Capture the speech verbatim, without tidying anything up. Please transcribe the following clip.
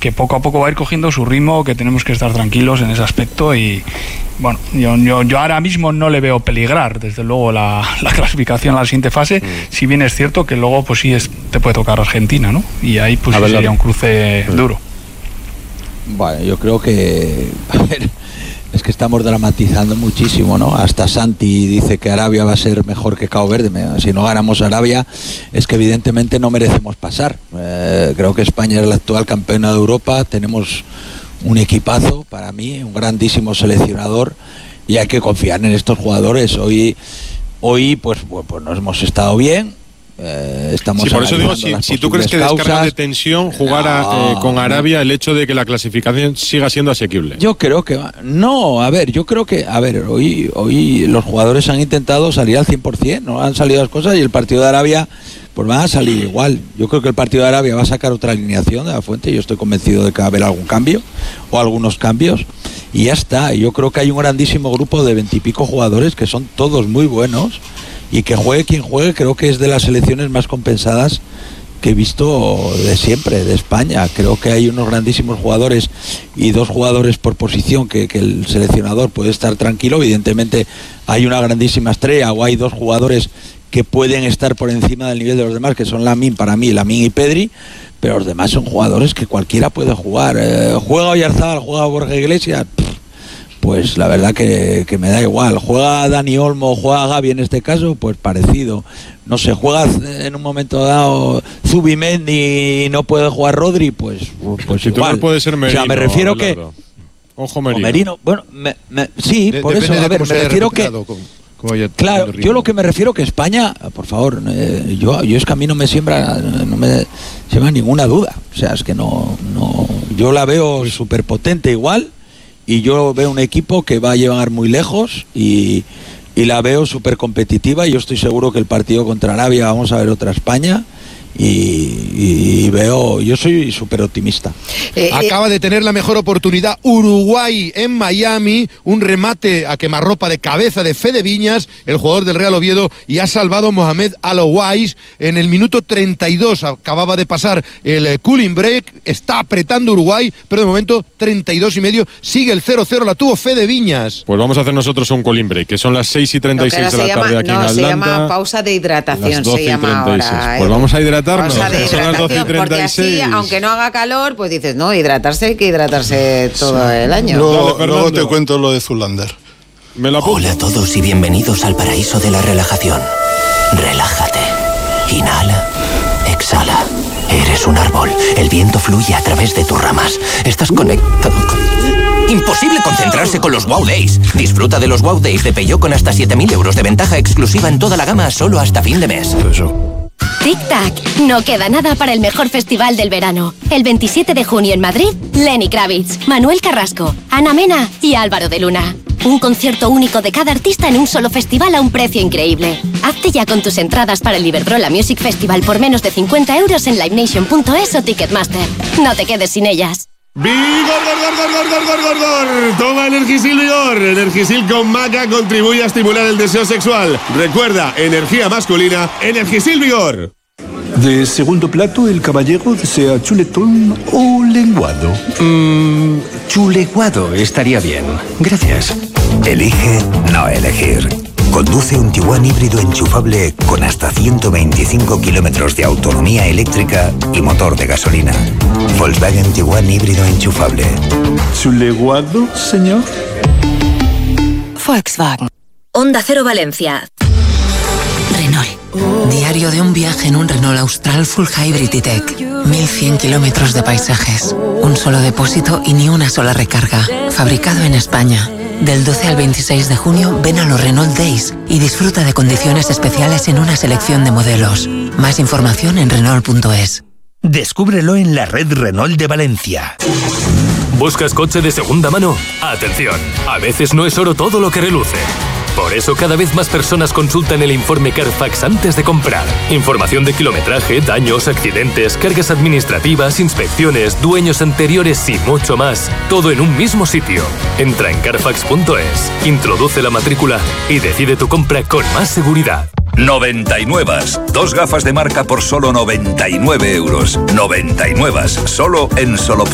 que poco a poco va a ir cogiendo su ritmo, que tenemos que estar tranquilos en ese aspecto y bueno, yo, yo, yo ahora mismo no le veo peligrar, desde luego, la, la clasificación a la siguiente fase, mm. si bien es cierto que luego pues sí es, te puede tocar Argentina, ¿no? Y ahí pues sí sería un cruce mm. duro. Bueno, yo creo que, a ver, es que estamos dramatizando muchísimo, ¿no? Hasta Santi dice que Arabia va a ser mejor que Cabo Verde. Si no ganamos Arabia, es que evidentemente no merecemos pasar. Eh, creo que España es la actual campeona de Europa, tenemos un equipazo, para mí, un grandísimo seleccionador, y hay que confiar en estos jugadores. Hoy, hoy pues, pues, pues nos hemos estado bien. Eh, estamos sí, por eso digo, si, si tú crees que causas, descarga de tensión jugar no, eh, con Arabia no. el hecho de que la clasificación siga siendo asequible. Yo creo que no, a ver, yo creo que a ver, hoy hoy los jugadores han intentado salir al cien por ciento, no han salido las cosas, y el partido de Arabia pues van a salir igual. Yo creo que el partido de Arabia va a sacar otra alineación de la Fuente, yo estoy convencido de que va a haber algún cambio o algunos cambios y ya está. Yo creo que hay un grandísimo grupo de veintipico jugadores que son todos muy buenos, y que juegue quien juegue, creo que es de las selecciones más compensadas que he visto de siempre, de España. Creo que hay unos grandísimos jugadores y dos jugadores por posición que, que el seleccionador puede estar tranquilo. Evidentemente hay una grandísima estrella o hay dos jugadores que pueden estar por encima del nivel de los demás, que son Lamine, para mí, Lamine y Pedri, pero los demás son jugadores que cualquiera puede jugar. Eh, juega Oyarzabal, juega Borja Iglesias, pff, pues la verdad que, que me da igual. Juega Dani Olmo, juega Gavi en este caso, pues parecido. No sé, juega en un momento dado Zubimendi y no puede jugar Rodri, pues, pues si igual. Puede ser Merino, o sea, me refiero Abelardo. que... Ojo Merino. Merino. Bueno, me, me, sí, de, por eso, a ver, me refiero que... Con, como yo, claro, yo lo que me refiero que España, por favor, eh, yo, yo es que a mí no me siembra, no me siembra ninguna duda. O sea, es que no, no, yo la veo súper potente igual, y yo veo un equipo que va a llegar muy lejos y, y la veo súper competitiva, y yo estoy seguro que el partido contra Arabia vamos a ver otra España. Y, y veo, yo soy súper optimista. Eh, Acaba de tener la mejor oportunidad Uruguay en Miami, un remate a quemarropa de cabeza de Fede Viñas, el jugador del Real Oviedo, y ha salvado Mohamed Alouais en el minuto treinta y dos. Acababa de pasar el eh, cooling break, está apretando Uruguay, pero de momento treinta y dos y medio, sigue el cero cero, la tuvo Fede Viñas. Pues vamos a hacer nosotros un cooling break, que son las seis y treinta y seis de la llama, tarde aquí no, en Atlanta. se llama pausa de hidratación, se llama ahora. ¿eh? Pues vamos a hidratar. Pausa de hidratación, porque así, aunque no haga calor, pues dices, no, hidratarse hay que hidratarse todo sí. el año. Luego, Dale, luego te cuento lo de Zulander. Me la Hola a todos y bienvenidos al paraíso de la relajación. Relájate. Inhala. Exhala. Eres un árbol. El viento fluye a través de tus ramas. Estás conectado con... Imposible concentrarse con los Wow Days. Disfruta de los Wow Days de Peugeot con hasta siete mil euros de ventaja exclusiva en toda la gama solo hasta fin de mes. Eso. Tic-tac, no queda nada para el mejor festival del verano. El veintisiete de junio en Madrid, Lenny Kravitz, Manuel Carrasco, Ana Mena y Álvaro de Luna. Un concierto único de cada artista en un solo festival a un precio increíble. Hazte ya con tus entradas para el Iberdrola Music Festival por menos de cincuenta euros en livenation punto es o Ticketmaster. No te quedes sin ellas. ¡Vigor, gor, gor, gor, gor, gor, gor, gor! Toma Energisil Vigor. Energisil con maca contribuye a estimular el deseo sexual. Recuerda, energía masculina, Energisil Vigor. De segundo plato, el caballero desea chuletón o lenguado. Mmm, chuleguado estaría bien. Gracias. Elige no elegir. Conduce un Tiguan híbrido enchufable con hasta ciento veinticinco kilómetros de autonomía eléctrica y motor de gasolina. Volkswagen Tiguan híbrido enchufable. ¿Chuleguado, señor? Volkswagen. Onda Cero Valencia. Renault. Diario de un viaje en un Renault Austral Full Hybrid E-Tech. mil cien kilómetros de paisajes. Un solo depósito y ni una sola recarga. Fabricado en España. Del doce al veintiséis de junio ven a los Renault Days y disfruta de condiciones especiales en una selección de modelos. Más información en Renault punto es. Descúbrelo en la red Renault de Valencia. ¿Buscas coche de segunda mano? Atención, a veces no es oro todo lo que reluce. Por eso cada vez más personas consultan el informe Carfax antes de comprar. Información de kilometraje, daños, accidentes, cargas administrativas, inspecciones, dueños anteriores y mucho más. Todo en un mismo sitio. Entra en carfax punto es, introduce la matrícula y decide tu compra con más seguridad. noventa y nueve. Dos gafas de marca por solo noventa y nueve euros. noventa y nueve. Solo en Solop